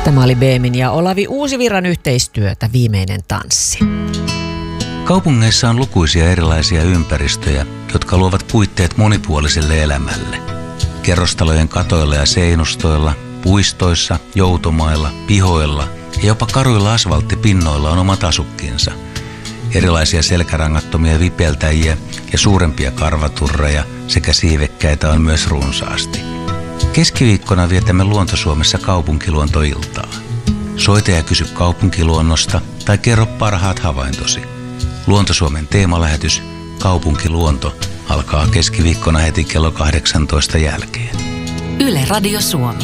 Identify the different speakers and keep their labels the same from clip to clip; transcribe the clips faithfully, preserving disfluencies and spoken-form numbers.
Speaker 1: Tämä oli Beemin ja Olavi Uusivirran yhteistyötä Viimeinen tanssi.
Speaker 2: Kaupungeissa on lukuisia erilaisia ympäristöjä, jotka luovat puitteet monipuoliselle elämälle. Kerrostalojen katoilla ja seinustoilla, puistoissa, joutomailla, pihoilla ja jopa karuilla asfalttipinnoilla on omat asukkinsa. Erilaisia selkärangattomia vipeltäjiä ja suurempia karvaturreja sekä siivekkäitä on myös runsaasti. Keskiviikkona vietämme Luonto-Suomessa kaupunkiluontoiltaa. Soita ja kysy kaupunkiluonnosta tai kerro parhaat havaintosi. Luonto-Suomen teemalähetys Kaupunkiluonto alkaa keskiviikkona heti kello kahdeksantoista jälkeen.
Speaker 3: Yle Radio Suomi.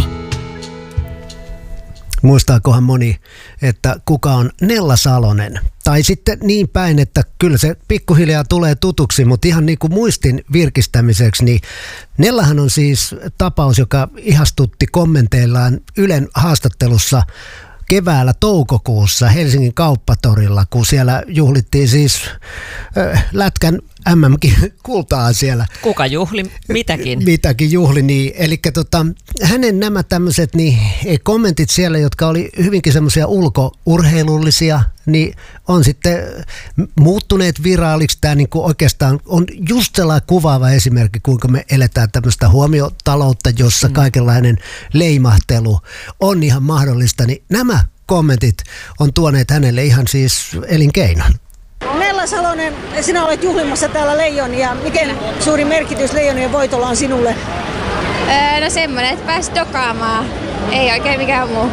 Speaker 4: Muistaakohan moni, että kuka on Nella Salonen? Tai sitten niin päin, että kyllä se pikkuhiljaa tulee tutuksi, mutta ihan niin kuin muistin virkistämiseksi, niin Nellahan on siis tapaus, joka ihastutti kommenteillaan Ylen haastattelussa keväällä toukokuussa Helsingin kauppatorilla, kun siellä juhlittiin siis äh, Lätkän M M-kultaa siellä.
Speaker 1: Kuka juhli mitäkin?
Speaker 4: Mitäkin juhli, niin. Eli tota, hänen nämä tämmöiset niin, kommentit siellä, jotka oli hyvinkin semmoisia ulkourheilullisia, niin on sitten muuttuneet viraaliksi. Tämä niin kuin oikeastaan on just sellainen kuvaava esimerkki, kuinka me eletään tämmöistä huomiotaloutta, jossa mm. kaikenlainen leimahtelu on ihan mahdollista. Niin nämä kommentit on tuoneet hänelle ihan siis elinkeinon.
Speaker 5: Nella Salonen, sinä olet juhlimassa täällä Leijonia. Miten suuri merkitys Leijonien voitolla on sinulle?
Speaker 6: Öö, no semmoinen, että pääsi dokaamaan. Ei oikein mikään muu.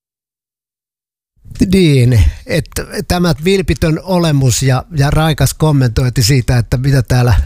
Speaker 4: Niin, että tämä vilpitön olemus ja, ja raikas kommentointi siitä, että mitä täällä